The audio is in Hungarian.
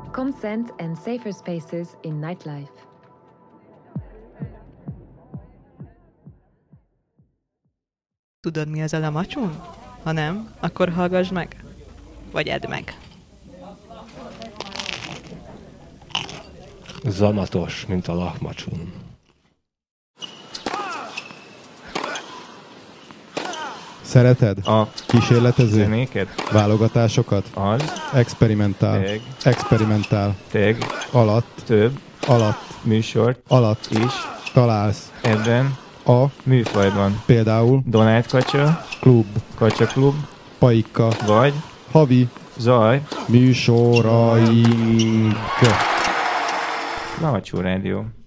Consent and safer spaces in nightlife. Tudod, mi az a lamacsun? Ha nem, akkor hallgass meg. Vagy edd meg. Zamatos, mint a lahmacsun. Szereted? A Kísérletező? zenéket? Válogatásokat? Az. Experimentál. Teg. Experimentál. Teg. Alatt. Több. Alatt. Műsort. Alatt. Is. Találsz. Ebben. A. Műfajban. Például. Donát kacsa. Klub. Kacsaklub. Paika. Vagy. Havi. Zaj. Műsoraink. Lamacsun Rádió.